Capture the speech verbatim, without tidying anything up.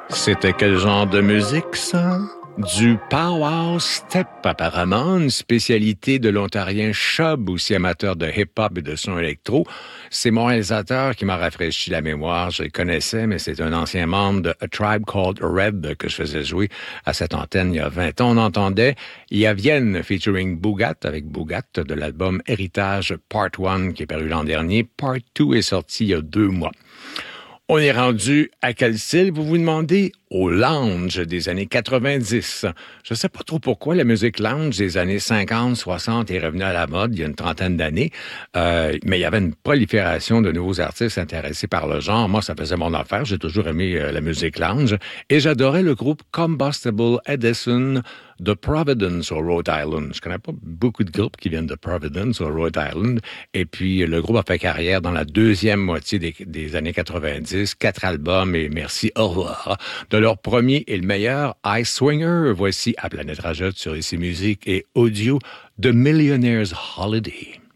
C'était quel genre de musique, ça? Du pow-wow step, apparemment, une spécialité de l'Ontarien Chubb, aussi amateur de hip-hop et de son électro. C'est mon réalisateur qui m'a rafraîchi la mémoire. Je le connaissais, mais c'est un ancien membre de A Tribe Called Red que je faisais jouer à cette antenne il y a vingt ans. On entendait Yavienne featuring Boogat, avec Boogat, de l'album Héritage Part un qui est paru l'an dernier. Part deux est sorti il y a deux mois. On est rendu à quel style, vous vous demandez? Au lounge des années quatre-vingt-dix. Je sais pas trop pourquoi la musique lounge des années cinquante, soixante est revenue à la mode il y a une trentaine d'années, euh, mais il y avait une prolifération de nouveaux artistes intéressés par le genre. Moi, ça faisait mon affaire. J'ai toujours aimé euh, la musique lounge et j'adorais le groupe Combustible Edison de Providence au Rhode Island. Je connais pas beaucoup de groupes qui viennent de Providence au Rhode Island. Et puis, le groupe a fait carrière dans la deuxième moitié des, des années quatre-vingt-dix. Quatre albums et merci, au revoir. De leur premier et le meilleur, I Swinger. Voici à Planète Rajotte sur I C Musique et Audio, The Millionaire's Holiday.